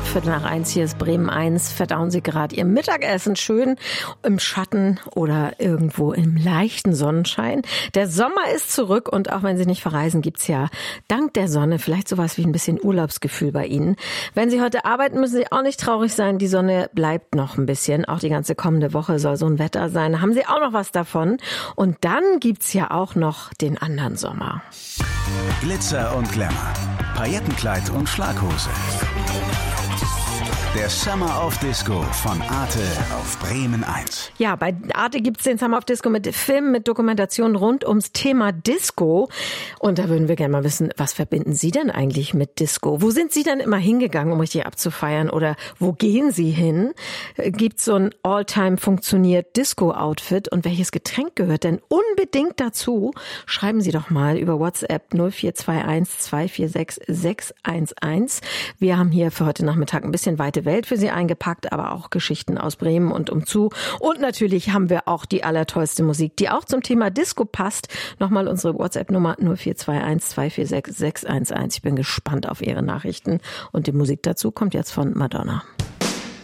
12:15. Hier ist Bremen 1. Verdauen Sie gerade Ihr Mittagessen schön im Schatten oder irgendwo im leichten Sonnenschein. Der Sommer ist zurück und auch wenn Sie nicht verreisen, gibt's ja dank der Sonne vielleicht sowas wie ein bisschen Urlaubsgefühl bei Ihnen. Wenn Sie heute arbeiten, müssen Sie auch nicht traurig sein. Die Sonne bleibt noch ein bisschen. Auch die ganze kommende Woche soll so ein Wetter sein. Haben Sie auch noch was davon? Und dann gibt's ja auch noch den anderen Sommer. Glitzer und Glamour, Paillettenkleid und Schlaghose. Der Summer of Disco von Arte auf Bremen 1. Ja, bei Arte gibt's den Summer of Disco mit Filmen, mit Dokumentationen rund ums Thema Disco. Und da würden wir gerne mal wissen, was verbinden Sie denn eigentlich mit Disco? Wo sind Sie denn immer hingegangen, um richtig abzufeiern? Oder wo gehen Sie hin? Gibt's so ein All-Time funktioniert Disco-Outfit? Und welches Getränk gehört denn unbedingt dazu? Schreiben Sie doch mal über WhatsApp 0421 246 611. Wir haben hier für heute Nachmittag ein bisschen weite Welt für Sie eingepackt, aber auch Geschichten aus Bremen und umzu. Und natürlich haben wir auch die allertollste Musik, die auch zum Thema Disco passt. Nochmal unsere WhatsApp-Nummer 0421 246 611. Ich bin gespannt auf Ihre Nachrichten und die Musik dazu kommt jetzt von Madonna.